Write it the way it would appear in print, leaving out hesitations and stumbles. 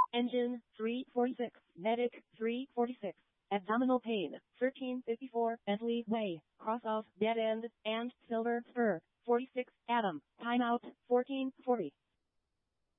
Engine, 346. Medic, 346. Abdominal pain, 1354. Bentley Way, cross off, dead end, and Silver Spur.